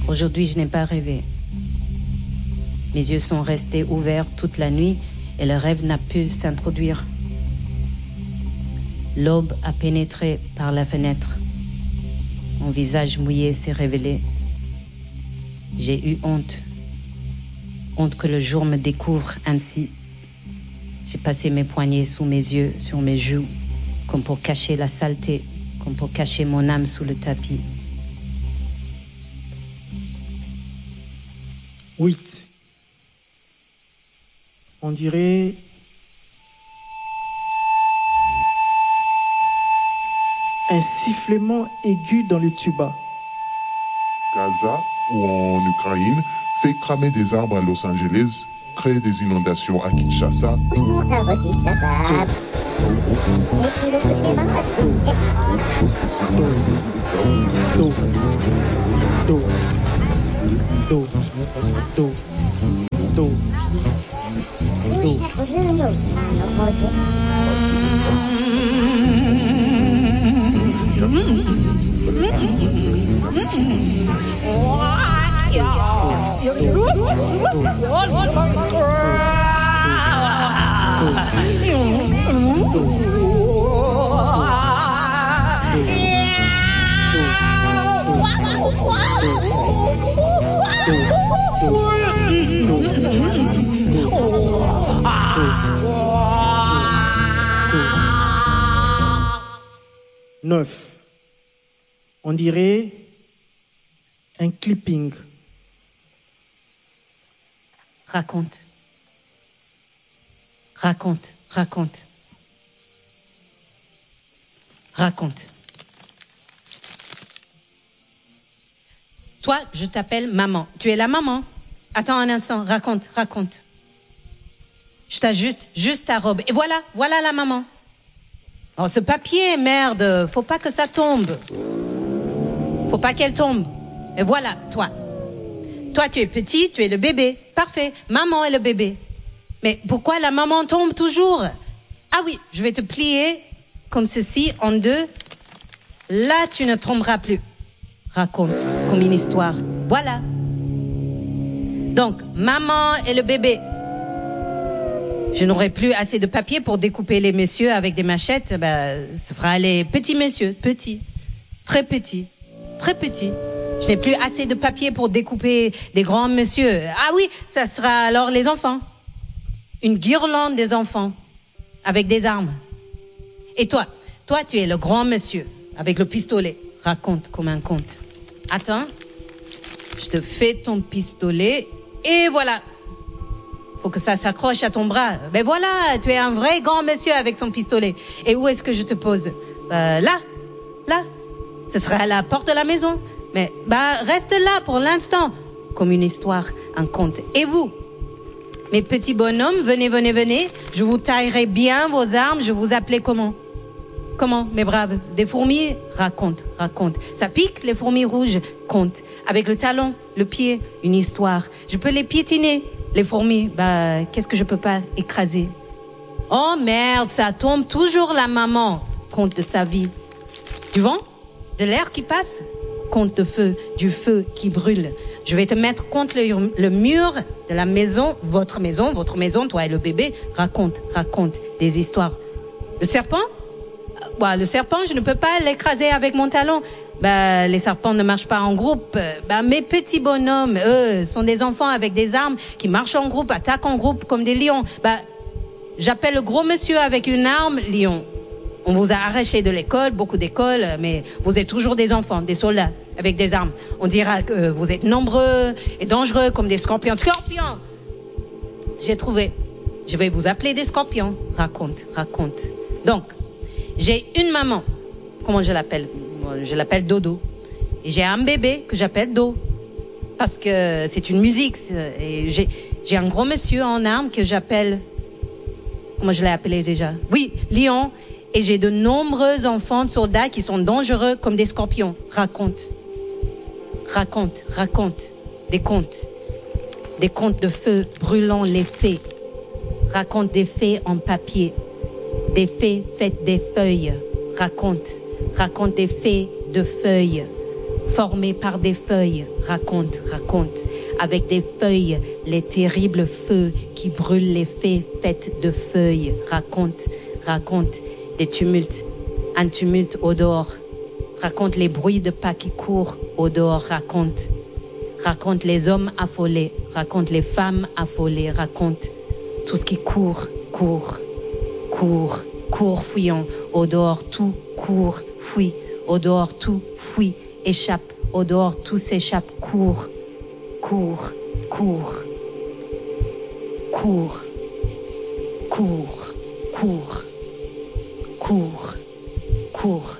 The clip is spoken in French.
Aujourd'hui, je n'ai pas rêvé. Mes yeux sont restés ouverts toute la nuit et le rêve n'a pu s'introduire. L'aube a pénétré par la fenêtre. Mon visage mouillé s'est révélé. J'ai eu honte. Honte que le jour me découvre ainsi. J'ai passé mes poignets sous mes yeux, sur mes joues, comme pour cacher la saleté, comme pour cacher mon âme sous le tapis. 8. On dirait un sifflement aigu dans le tuba. Gaza, ou en Ukraine, fait cramer des arbres à Los Angeles, crée des inondations à Kinshasa. On dirait un clipping. Raconte. Raconte, raconte. Raconte. Toi, je t'appelle maman. Tu es la maman. Attends un instant, raconte, raconte. Je t'ajuste juste ta robe. Et voilà, voilà la maman. Oh, ce papier, merde, faut pas que ça tombe. Faut pas qu'elle tombe. Et voilà, toi. Toi, tu es petit, tu es le bébé. Parfait, maman est le bébé. Mais pourquoi la maman tombe toujours? Ah oui, je vais te plier comme ceci, en deux. Là, tu ne tomberas plus. Raconte comme une histoire. Voilà. Donc, maman et le bébé. Je n'aurai plus assez de papier pour découper les messieurs avec des machettes. Ce fera les petits messieurs, petits, très petits, très petits. Je n'ai plus assez de papier pour découper des grands messieurs. Ah oui, ça sera alors les enfants. Une guirlande des enfants avec des armes. Et toi, tu es le grand monsieur avec le pistolet. Raconte comme un conte. Attends, je te fais ton pistolet et voilà. Faut que ça s'accroche à ton bras. Mais voilà, tu es un vrai grand monsieur avec son pistolet. Et où est-ce que je te pose? Là. Ce sera à la porte de la maison. Mais reste là pour l'instant. Comme une histoire, un conte. Et vous, mes petits bonhommes, venez. Je vous taillerai bien vos armes. Je vous appelais comment? Comment, mes braves? Des fourmis? Raconte. Ça pique, les fourmis rouges? Conte. Avec le talon, le pied, une histoire. Je peux les piétiner. Les fourmis, qu'est-ce que je peux pas écraser? Oh merde, ça tombe toujours la maman. Conte de sa vie. Du vent? De l'air qui passe? Conte de feu, du feu qui brûle. Je vais te mettre contre le mur de la maison, votre maison, toi et le bébé. Raconte des histoires. Le serpent? Le serpent, je ne peux pas l'écraser avec mon talon. Les serpents ne marchent pas en groupe. Mes petits bonhommes, eux, sont des enfants avec des armes qui marchent en groupe, attaquent en groupe comme des lions. J'appelle le gros monsieur avec une arme, lion. On vous a arraché de l'école, beaucoup d'écoles, mais vous êtes toujours des enfants, des soldats avec des armes. On dira que vous êtes nombreux et dangereux comme des scorpions. Scorpions! J'ai trouvé. Je vais vous appeler des scorpions. Raconte. Donc, j'ai une maman. Comment je l'appelle? Je l'appelle Dodo. Et j'ai un bébé que j'appelle Do. Parce que c'est une musique. Et j'ai un gros monsieur en armes que j'appelle... Comment je l'ai appelé déjà? Oui, Lion. Et j'ai de nombreux enfants de soldats qui sont dangereux comme des scorpions. Raconte. Des contes. Des contes de feu brûlant les fées. Raconte des fées en papier. Des fées faites des feuilles. Raconte des fées de feuilles. formés par des feuilles, raconte, raconte, avec des feuilles, les terribles feux qui brûlent les fées faites de feuilles, raconte, raconte, des tumultes, un tumulte au dehors, raconte les bruits de pas qui courent au dehors, raconte, raconte les hommes affolés, raconte les femmes affolées, raconte tout ce qui court, court, court, court, fuyant, au dehors tout court, fuit, au dehors tout fuit, échappe, au dehors tout s'échappe, court, court, court, court, court, court, court, court.